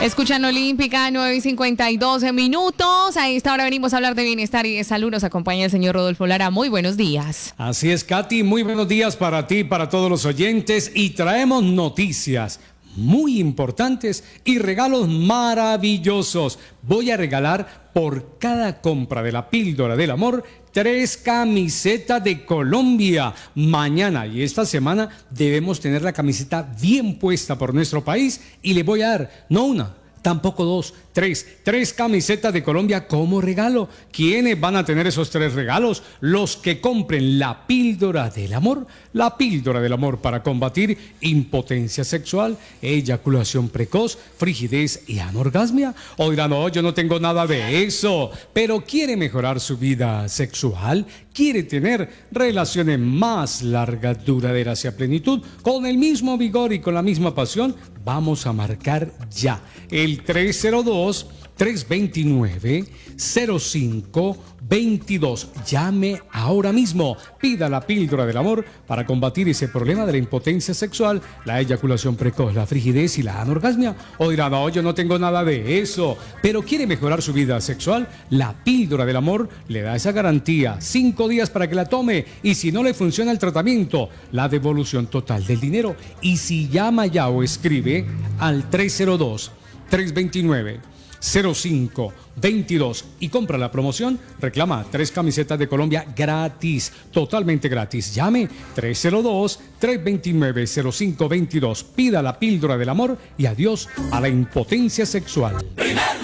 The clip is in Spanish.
Escuchan Olímpica, 9:52 minutos. A esta hora venimos a hablar de bienestar y de salud. Nos acompaña el señor Rodolfo Lara. Muy buenos días. Así es, Katy. Muy buenos días para ti, para todos los oyentes. Y traemos noticias muy importantes y regalos maravillosos. Voy a regalar por cada compra de la píldora del amor 3 camisetas de Colombia. Mañana y esta semana debemos tener la camiseta bien puesta por nuestro país y le voy a dar, no una, tampoco dos, tres camisetas de Colombia como regalo. ¿Quiénes van a tener esos 3 regalos? Los que compren la píldora del amor para combatir impotencia sexual, eyaculación precoz, frigidez y anorgasmia. O dirán, no, yo no tengo nada de eso, pero quiere mejorar su vida sexual, quiere tener relaciones más largas, duraderas y a plenitud, con el mismo vigor y con la misma pasión. Vamos a marcar ya el 302-329-0522. Llame ahora mismo. Pida la píldora del amor para combatir ese problema de la impotencia sexual, la eyaculación precoz, la frigidez y la anorgasmia. O dirá, no, yo no tengo nada de eso, pero quiere mejorar su vida sexual. La píldora del amor le da esa garantía. 5 días para que la tome. Y si no le funciona el tratamiento, la devolución total del dinero. Y si llama ya o escribe al 302-329-0522 y compra la promoción, reclama 3 camisetas de Colombia gratis, totalmente gratis. Llame 302-329-0522. Pida la píldora del amor y adiós a la impotencia sexual.